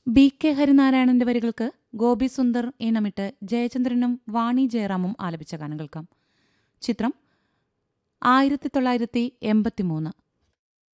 B K ഹരിനാരായണന്റെ വരികൾക്ക് ഗോപി സുന്ദർ ഈണമിട്ട് ജയചന്ദ്രനും വാണി ജയറാമും ആലപിച്ച ഗാനം കേൾക്കാം. ചിത്രം 1983.